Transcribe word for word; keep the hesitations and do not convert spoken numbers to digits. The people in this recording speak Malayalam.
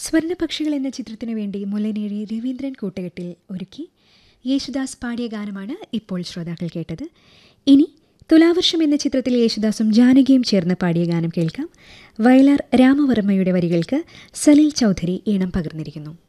സ്വർണ്ണപക്ഷികൾ എന്ന ചിത്രത്തിനു വേണ്ടി മുല്ലനേഴി രവീന്ദ്രൻ കൂട്ടുകെട്ടിൽ ഒരുക്കി യേശുദാസ് പാടിയ ഗാനമാണ് ഇപ്പോൾ ശ്രോതാക്കൾ കേട്ടത്. ഇനി തുലാവർഷം എന്ന ചിത്രത്തിൽ യേശുദാസും ജാനകിയും ചേർന്ന് പാടിയ ഗാനം കേൾക്കാം. വയലാർ രാമവർമ്മയുടെ വരികൾക്ക് സലിൽ ചൗധരി ഈണം പകർന്നിരിക്കുന്നു.